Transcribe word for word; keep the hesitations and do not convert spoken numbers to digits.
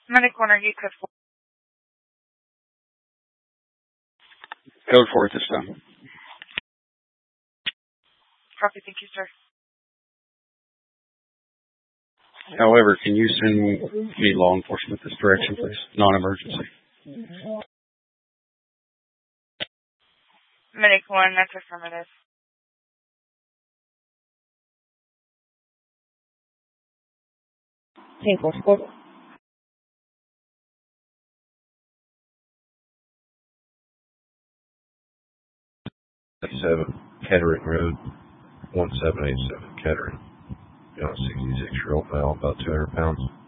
Medic one, are you code four? Code four at this time. Copy, thank you, sir. However, can you send me law enforcement this direction, please? Non-emergency. Medic one, that's affirmative. ten four four. seven Kettering Road, one seven eight seven Kettering. Got a sixty-six-year-old male, about two hundred pounds.